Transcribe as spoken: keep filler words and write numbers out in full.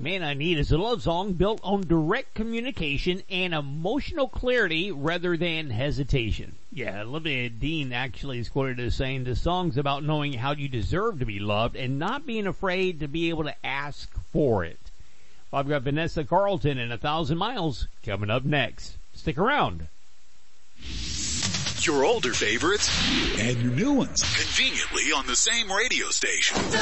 Man I Need is a love song built on direct communication and emotional clarity rather than hesitation. Yeah, Olivia Dean actually is quoted as saying the song's about knowing how you deserve to be loved and not being afraid to be able to ask for it. Well, I've got Vanessa Carlton and A Thousand Miles coming up next. Stick around. Your older favorites and your new ones conveniently on the same radio station.